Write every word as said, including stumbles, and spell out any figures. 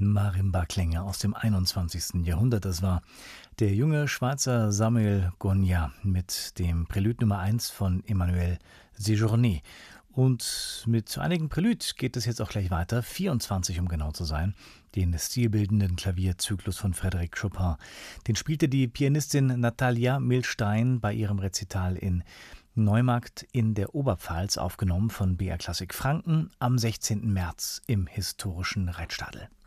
Marimba-Klänge aus dem einundzwanzigsten Jahrhundert. Das war der junge Schweizer Samuel Gonya mit dem Prälude Nummer eins von Emmanuel Séjourné. Und mit einigen Prälud geht es jetzt auch gleich weiter, vierundzwanzig um genau zu sein, den stilbildenden Klavierzyklus von Frédéric Chopin. Den spielte die Pianistin Natalia Milstein bei ihrem Rezital in Neumarkt in der Oberpfalz, aufgenommen von B R Klassik Franken am sechzehnten März im historischen Reitstadel.